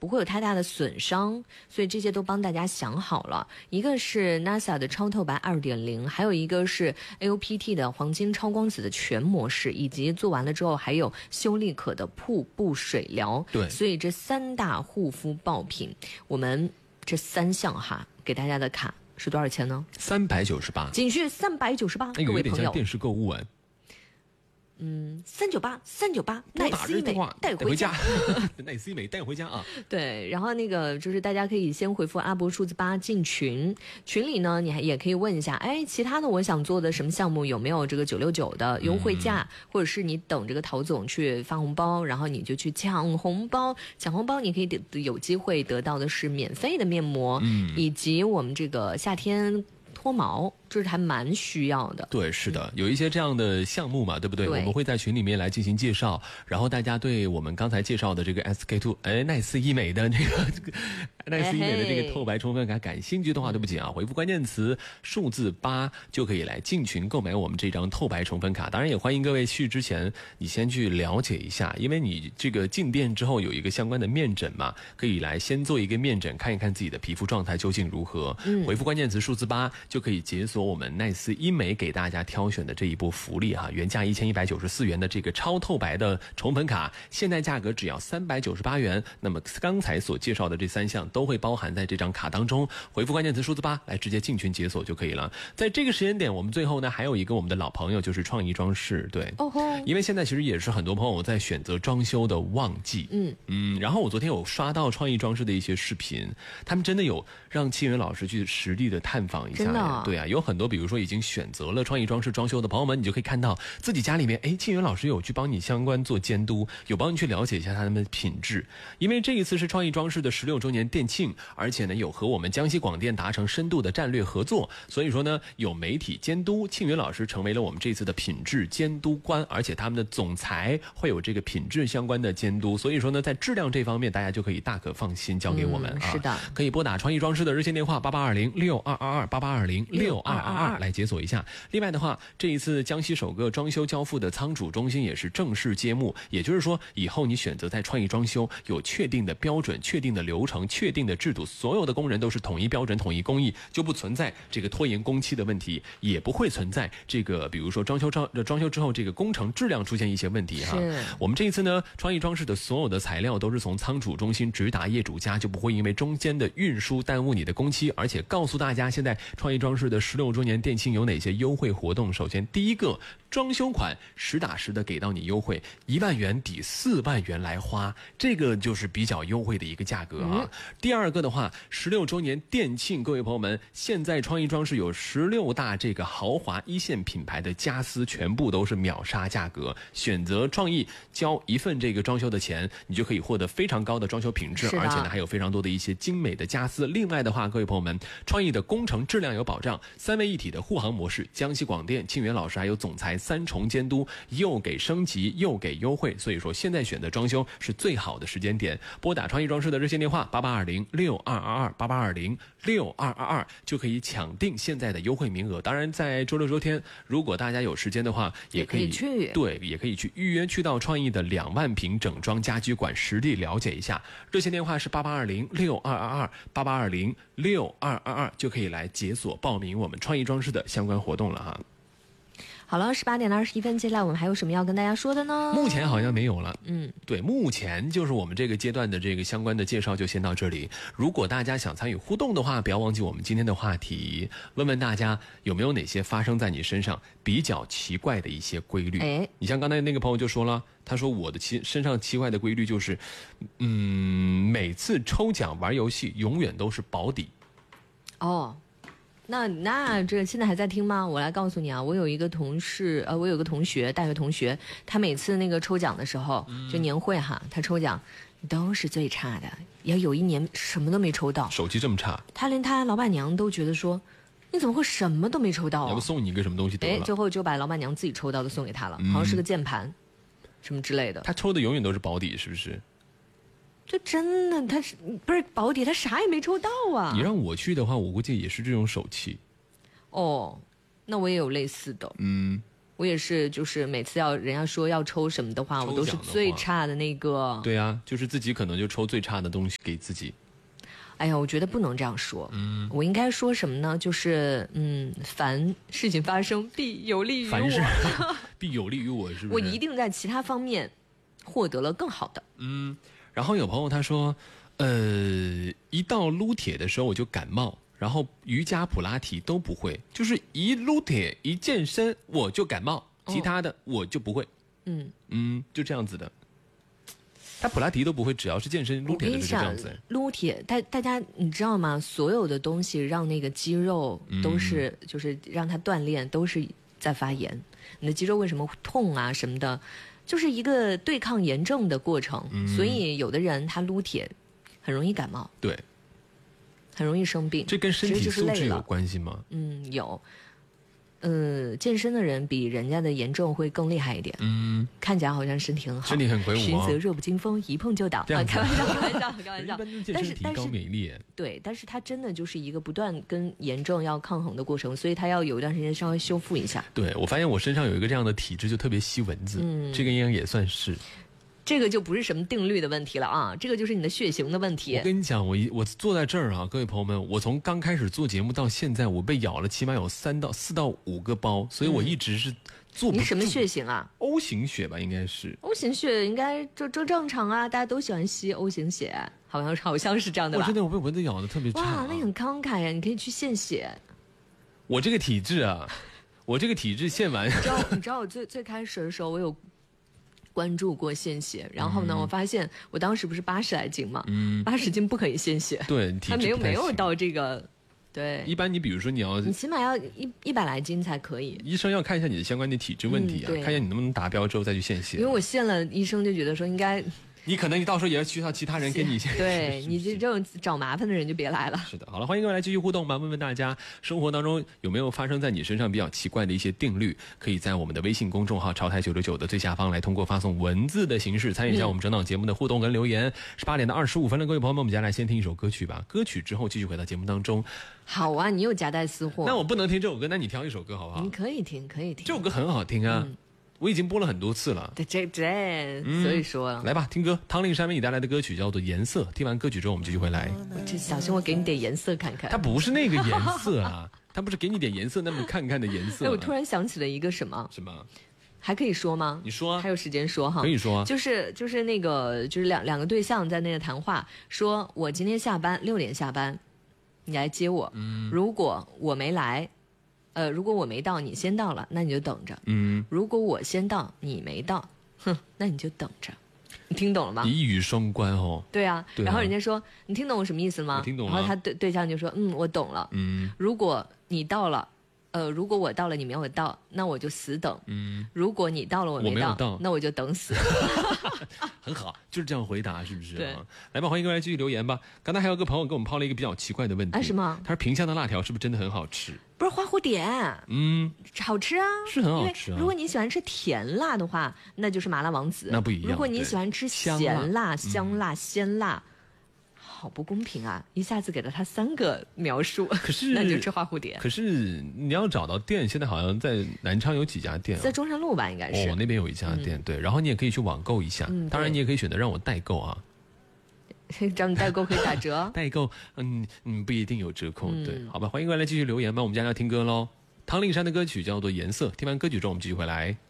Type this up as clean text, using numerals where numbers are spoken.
不会有太大的损伤，所以这些都帮大家想好了。一个是 NASA 的超透白 2.0， 还有一个是 AOPT 的黄金超光子的全模式，以及做完了之后还有修丽可的瀑布水疗。 对， 所以这3大护肤爆品，我们这3项哈，给大家的卡是多少钱呢 ？398， 仅需398。 各位朋友，有点像电视购物啊。 398，奈斯医美带回家， 奈斯医美带回家啊！ 对，然后那个就是大家可以先回复阿伯数字8进群，群里呢你也可以问一下，哎，其他的我想做的什么项目有没有这个969的优惠价，或者是你等这个陶总去发红包，然后你就去抢红包，抢红包你可以有机会得到的是免费的面膜，以及我们这个夏天脱毛，这是还蛮需要的。 对，是的，有一些这样的项目嘛，对不对？我们会在群里面来进行介绍，然后大家对我们刚才介绍的这个 SK2 奈斯医美的这个奈斯医美的这个透白充分卡感兴趣的话，对不起啊，回复关键词数字8就可以来进群购买我们这张透白充分卡。当然也欢迎各位去之前你先去了解一下，因为你这个进店之后有一个相关的面诊嘛，可以来先做一个面诊，看一看自己的皮肤状态究竟如何。回复关键词数字8就可以解锁我们奈斯医美给大家挑选的这一波福利哈，原价1194元的这个超透白的宠粉卡，现在价格只要398元。那么刚才所介绍的这3项都会包含在这张卡当中，回复关键词数字8来直接进群解锁就可以了。在这个时间点，我们最后呢还有一个我们的老朋友，就是创意装饰。对，因为现在其实也是很多朋友在选择装修的旺季。然后我昨天有刷到创意装饰的一些视频，他们真的有让庆元老师去实地的探访一下。对啊，有很多比如说已经选择了创意装饰装修的朋友们，你就可以看到自己家里面，庆元老师有去帮你相关做监督，有帮你去了解一下他们的品质。因为这一次是创意装饰的16周年店庆，而且呢有和我们江西广电达成深度的战略合作，所以说呢有媒体监督，庆元老师成为了我们这次的品质监督官，而且他们的总裁会有这个品质相关的监督，所以说呢在质量这方面大家就可以大可放心交给我们。 是的， 可以拨打创意装饰的热线电话8820-6222，8820-6222来解锁一下。另外的话，这一次江西首个装修交付的仓储中心也是正式揭幕，也就是说以后你选择在创意装修有确定的标准、确定的流程、确定的制度，所有的工人都是统一标准、统一工艺，就不存在这个拖延工期的问题，也不会存在这个比如说装修之后这个工程质量出现一些问题哈。我们这一次呢，创意装饰的所有的材料都是从仓储中心直达业主家，就不会因为中间的运输耽误你的工期。而且告诉大家，现在创意装饰的16周年店庆有哪些优惠活动。首先第一个，装修款实打实的给到你优惠，1万元抵4万元来花，这个就是比较优惠的一个价格啊。第二个的话，16周年店庆，各位朋友们，现在创意装饰有16大这个豪华一线品牌的家私，全部都是秒杀价格，选择创意交一份这个装修的钱，你就可以获得非常高的装修品质，而且呢还有非常多的一些精美的家私。另外的话，各位朋友们，创意的工程质量有保障，3位一体的护航模式，江西广电、庆元老师还有总裁3重监督，又给升级又给优惠，所以说现在选择装修是最好的时间点。拨打创意装饰的热线电话8820-6222，8820-6222就可以抢定现在的优惠名额。当然在周六周天，如果大家有时间的话，也可以去，对，也可以去预约，去到创意的2万平整装家居馆实地了解一下。热线电话是8820-6222，8820-6222，就可以来解锁报名我们创意装饰的相关活动了哈。 好了，18点21分，接下来我们还有什么要跟大家说的呢？ 目前好像没有了。对，目前就是我们这个阶段的这个相关的介绍就先到这里。如果大家想参与互动的话，不要忘记我们今天的话题，问问大家有没有哪些发生在你身上比较奇怪的一些规律。你像刚才那个朋友就说了，他说我的身上奇怪的规律就是，每次抽奖玩游戏永远都是保底。 那这现在还在听吗？我来告诉你啊，我有一个同事，我有个同学，大学同学，他每次那个抽奖的时候，就年会哈，他抽奖都是最差的，也有一年什么都没抽到， 手气这么差， 他连他老板娘都觉得说，你怎么会什么都没抽到啊？ 要不送你一个什么东西得了？ 最后就把老板娘自己抽到的送给他了，好像是个键盘，什么之类的。 他抽的永远都是保底，是不是？ 就真的，他是不是保底？他啥也没抽到啊！ 你让我去的话，我估计也是这种手气。 那我也有类似的。 我也是，就是每次人家说要抽什么的话，我都是最差的那个。 对啊，就是自己可能就抽最差的东西给自己。 哎呀，我觉得不能这样说。我应该说什么呢？就是凡事情发生必有利于我。 凡事必有利于我，是不是？ 我一定在其他方面获得了更好的。 然后有朋友他说，一到撸铁的时候我就感冒，然后瑜伽普拉提都不会，就是一撸铁一健身我就感冒，其他的我就不会。就这样子的。他普拉提都不会，只要是健身撸铁的就这样子。 撸铁，大家你知道吗？所有的东西让那个肌肉都是，就是让它锻炼，都是在发炎。你的肌肉为什么痛啊什么的，就是一个对抗炎症的过程。所以有的人他撸铁很容易感冒， 对， 很容易生病。 这跟身体素质有关系吗？ 有。健身的人比人家的炎症会更厉害一点。看起来好像身体很好， 身体很魁梧， 实则弱不禁风，一碰就倒。开玩笑，开玩笑，开玩笑。 但是提高免疫力， 对，但是它真的就是一个不断跟炎症要抗衡的过程，所以它要有一段时间稍微修复一下。 对，我发现我身上有一个这样的体质，就特别吸蚊子。这个应该也算是。 这个就不是什么定律的问题了啊，这个就是你的血型的问题。 我跟你讲，我坐在这儿啊，各位朋友们，我从刚开始做节目到现在，我被咬了起码有4到5个包，所以我一直是坐不住。 你什么血型啊 ？O 型血吧，应该是。 O 型血应该这正常啊，大家都喜欢吸 O 型血，好像是这样的吧？ 我真的我被蚊子咬的特别差。 哇，那你很慷慨呀，你可以去献血。 我这个体质啊，献完。 你知道我最开始的时候，我有关注过献血，然后呢，我发现我当时不是80来斤嘛，80斤不可以献血， 对， 他没有到这个，对。 一般你比如说你起码要100来斤才可以， 医生要看一下你的相关的体质问题啊，看一下你能不能达标之后再去献血。 因为我献了，医生就觉得说应该。 你可能到时候也要需要其他人跟你对你这种找麻烦的人就别来了。 是的，好了，欢迎各位来继续互动吧，问问大家生活当中有没有发生在你身上比较奇怪的一些定律，可以在我们的微信公众号潮台969的最下方来通过发送文字的形式参与一下我们整档节目的互动跟留言。18点的25分了，各位朋友们，我们接下来先听一首歌曲吧，歌曲之后继续回到节目当中。 好啊，你又夹带私货。 那我不能听这首歌，那你挑一首歌好不好？ 你可以听，可以听。 这首歌很好听啊。我已经播了很多次了， 对，所以说来吧，听歌。汤令山为你带来的歌曲叫做《颜色》，听完歌曲之后我们继续回来。 这小心我给你点颜色看看。 它不是那个颜色啊，它不是给你点颜色那么看看的颜色。 我突然想起了一个什么？还可以说吗？ 你说啊， 还有时间说哈。 可以说啊。 就是那个就是两个对象在那个谈话，说我今天下班6点下班，你来接我。如果我没来。如果我没到，你先到了，那你就等着。如果我先到，你没到，那你就等着。你听懂了吗？ 一语双关哦。 对啊。然后人家说，你听懂我什么意思吗？ 我听懂了。 然后他对象就说，我懂了。如果你到了，如果我到了你没有到，那我就死等。如果你到了我没到，那我就等死。 很好，就是这样回答，是不是？ 对。 来吧，欢迎各位来继续留言吧。刚才还有个朋友给我们抛了一个比较奇怪的问题。 什么？ 他说萍乡的辣条是不是真的很好吃？ 不是花蝴蝶。好吃啊， 是很好吃啊。 如果你喜欢吃甜辣的话，那就是麻辣王子。 那不一样。 如果你喜欢吃咸辣、香辣、鲜辣。好不公平啊！一下子给了他3个描述， 可是那就吃花蝴蝶。 可是你要找到店，现在好像在南昌有几家店， 在中山路吧，应该是。 那边有一家店，对。然后你也可以去网购一下，当然你也可以选择让我代购啊。 找你代购可以打折？ 代购，不一定有折扣，对，好吧。欢迎各位来继续留言吧，我们家要听歌喽。汤令山的歌曲叫做《颜色》，听完歌曲之后我们继续回来。